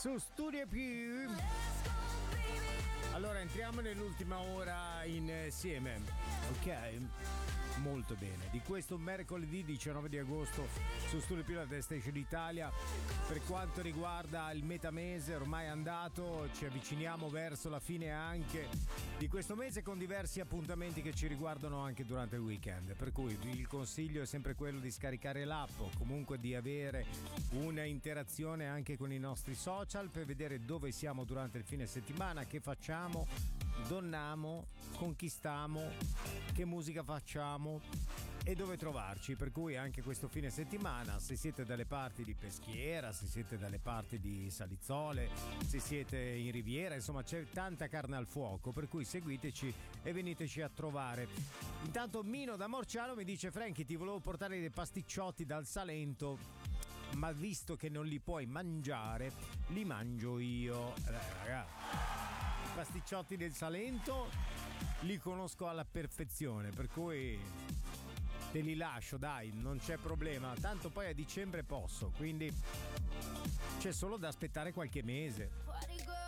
su Studio Più. Allora entriamo nell'ultima ora insieme, ok? Molto bene, di questo mercoledì 19 di agosto su Studio Più, la Station Italia. Per quanto riguarda il metamese ormai andato, ci avviciniamo verso la fine anche di questo mese, con diversi appuntamenti che ci riguardano anche durante il weekend, per cui il consiglio è sempre quello di scaricare l'app o comunque di avere una interazione anche con i nostri social per vedere dove siamo durante il fine settimana, che facciamo, donniamo, conquistiamo, che musica facciamo e dove trovarci. Per cui anche questo fine settimana, se siete dalle parti di Peschiera, se siete dalle parti di Salizzole, se siete in Riviera, insomma c'è tanta carne al fuoco, per cui seguiteci e veniteci a trovare. Intanto Mino da Morciano mi dice: Franky, ti volevo portare dei pasticciotti dal Salento, ma visto che non li puoi mangiare, li mangio io. Ragazzi, i pasticciotti del Salento li conosco alla perfezione, per cui te li lascio, dai, non c'è problema, tanto poi a dicembre posso, quindi c'è solo da aspettare qualche mese.